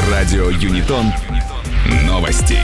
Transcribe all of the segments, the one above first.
Радио Юнитон. Новости.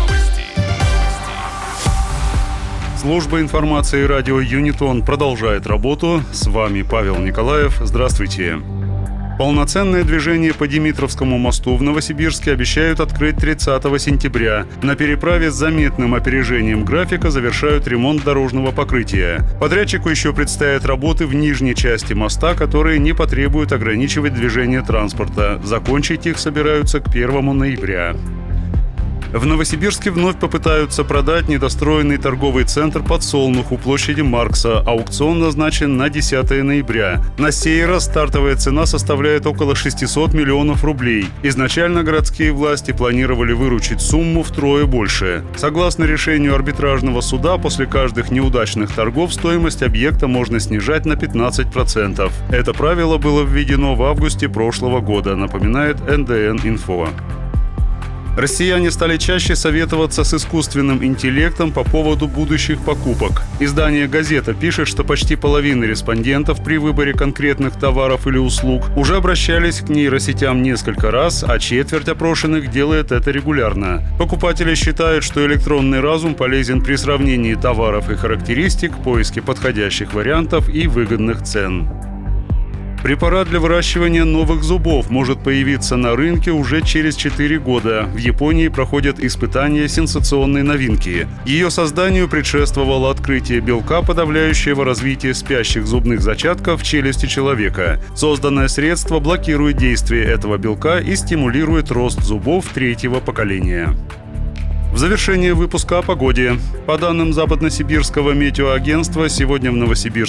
Служба информации радио Юнитон продолжает работу. С вами Павел Николаев. Здравствуйте. Полноценное движение по Димитровскому мосту в Новосибирске обещают открыть 30 сентября. На переправе с заметным опережением графика завершают ремонт дорожного покрытия. Подрядчику еще предстоят работы в нижней части моста, которые не потребуют ограничивать движение транспорта. Закончить их собираются к 1 ноября. В Новосибирске вновь попытаются продать недостроенный торговый центр «Подсолнух» у площади Маркса. Аукцион назначен на 10 ноября. На сей раз стартовая цена составляет около 600 миллионов рублей. Изначально городские власти планировали выручить сумму втрое больше. Согласно решению арбитражного суда, после каждых неудачных торгов стоимость объекта можно снижать на 15%. Это правило было введено в августе прошлого года, напоминает НДН-Инфо. Россияне стали чаще советоваться с искусственным интеллектом по поводу будущих покупок. Издание «Газета» пишет, что почти половина респондентов при выборе конкретных товаров или услуг уже обращались к нейросетям несколько раз, а четверть опрошенных делает это регулярно. Покупатели считают, что электронный разум полезен при сравнении товаров и характеристик, поиске подходящих вариантов и выгодных цен. Препарат для выращивания новых зубов может появиться на рынке уже через 4 года. В Японии проходят испытания сенсационной новинки. Ее созданию предшествовало открытие белка, подавляющего развитие спящих зубных зачатков в челюсти человека. Созданное средство блокирует действие этого белка и стимулирует рост зубов 3-го поколения. В завершение выпуска о погоде. По данным Западносибирского метеоагентства, сегодня в Новосибирске